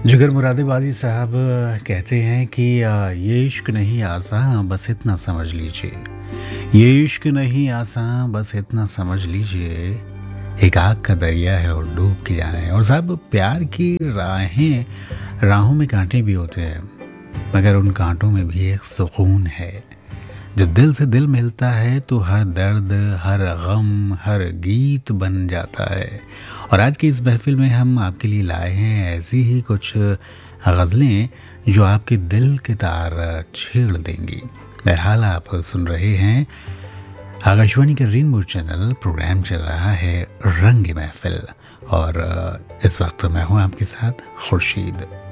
जिगर मुरादाबादी साहब कहते हैं कि ये इश्क नहीं आसान बस इतना समझ लीजिए। ये इश्क नहीं आसान बस इतना समझ लीजिए। एक आग का दरिया है और डूब के जाना है। और साहब प्यार की राहों में कांटे भी होते हैं, मगर उन कांटों में भी एक सुकून है। जब दिल से दिल मिलता है तो हर दर्द, हर गम, हर गीत बन जाता है। और आज की इस महफिल में हम आपके लिए लाए हैं ऐसी ही कुछ गज़लें जो आपके दिल के तार छेड़ देंगी। बहरहाल आप सुन रहे हैं आकाशवाणी का रेनबो चैनल, प्रोग्राम चल रहा है रंग महफिल और इस वक्त मैं हूँ आपके साथ खुर्शीद।